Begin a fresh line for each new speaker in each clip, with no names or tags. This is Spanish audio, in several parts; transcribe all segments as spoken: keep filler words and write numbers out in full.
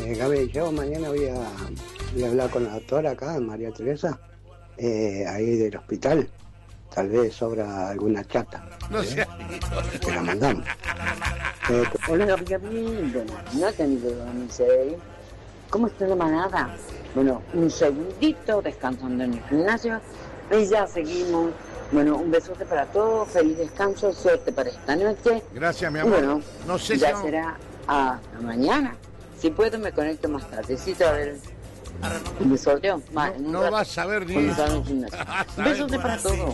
Eh, Gaby, yo mañana voy a, voy a hablar con la doctora acá, María Teresa, eh, ahí del hospital. Tal vez sobra alguna chata.
No
¿eh?
sé.
Te la mandamos. Eh,
Hola Gabriel, bueno, no te ni dormirse. ¿Cómo está la manada? Bueno, un segundito descansando en el gimnasio y ya seguimos. Bueno, un besote para todos, feliz descanso, suerte para esta noche.
Gracias, mi
Y
amor.
bueno,
No sé
ya
si vamos-
será hasta mañana. Si puedo me conecto más tardecito a ver el sorteo. Va, en un
no
rato,
vas a ver ni
cuando
eso.
salga al gimnasio.
Vas a
Besote
ver.
para todos.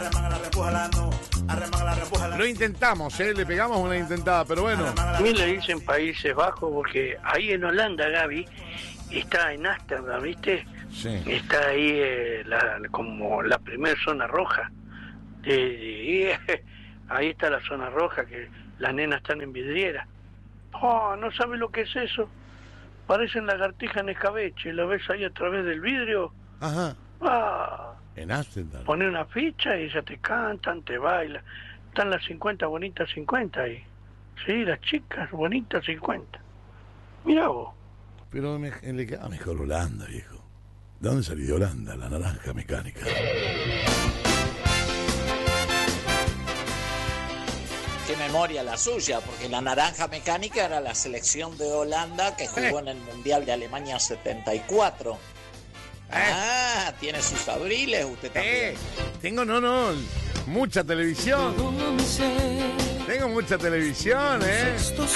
Lo intentamos, ¿eh? Le pegamos una intentada, pero bueno.
A mí le dicen Países Bajos porque ahí en Holanda, Gaby, está en Ámsterdam, ¿viste?
Sí.
Está ahí eh, la, como la primera zona roja. Eh, y, eh, ahí está la zona roja, que las nenas están en vidriera. Oh, ¿no sabe lo que es eso? Parecen lagartijas en escabeche, lo ves ahí a través del vidrio.
Ajá.
Ah,
En Amsterdam.
pone una ficha y ya te cantan, te bailan. Están las cincuenta bonitas cincuenta ahí. Sí, las chicas bonitas cincuenta. Mirá vos.
Pero me, le queda mejor Holanda, viejo. ¿De dónde salió de Holanda? La naranja mecánica.
Qué memoria la suya, porque la naranja mecánica era la selección de Holanda que jugó en el Mundial de Alemania setenta y cuatro. Ah, tiene sus abriles usted también.
Eh, tengo, no, no, mucha televisión. Tengo mucha televisión, eh.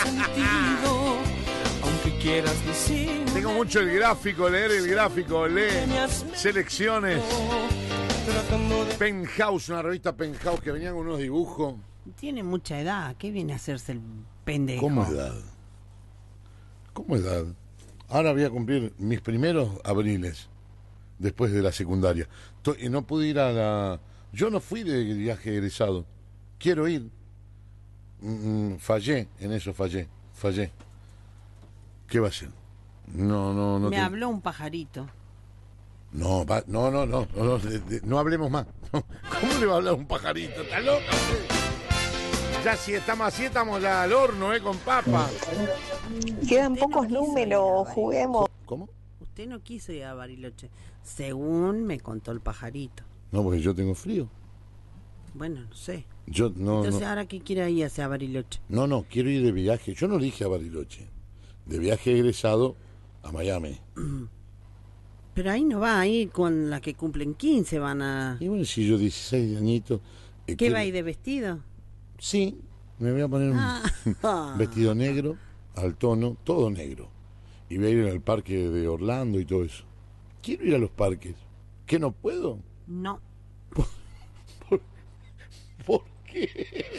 Aunque quieras decir,
Tengo mucho el gráfico, leer el gráfico, leer selecciones. Penthouse, una revista Penthouse que venía con unos dibujos.
Tiene mucha edad, ¿qué viene a hacerse el pendejo?
¿Cómo edad? ¿Cómo edad? Ahora voy a cumplir mis primeros abriles después de la secundaria. To- Y no pude ir a la... Yo no fui de viaje egresado. Quiero ir. Mm, mm, fallé, en eso fallé. Fallé. ¿Qué va a ser? No, no, no.
Me
te-
habló un pajarito.
No, va- no, no, no, no, no, de- de- no hablemos más. ¿Cómo le va a hablar un pajarito? ¿Está loco? Ya si estamos así, estamos ya al horno, ¿eh? Con papa.
Quedan
Usted no
pocos
quiso ir a
números,
Bariloche.
juguemos.
¿Cómo?
Usted no quiso ir a Bariloche, según me contó el pajarito.
No, porque yo tengo frío.
Bueno, no sé.
Yo no,
Entonces,
no,
¿ahora qué quiere ir hacia Bariloche?
no, no, quiero ir de viaje. Yo no dije a Bariloche. De viaje egresado a Miami.
Pero ahí no va, ahí con la que cumplen quince van a...
Y bueno, si yo dieciséis añitos... eh,
¿Qué
quiero-
va ahí de vestido?
Sí, me voy a poner un
Ah.
vestido negro, al tono, todo negro. Y voy a ir al parque de Orlando y todo eso. Quiero ir a los parques. ¿Qué no puedo?
No.
¿Por qué?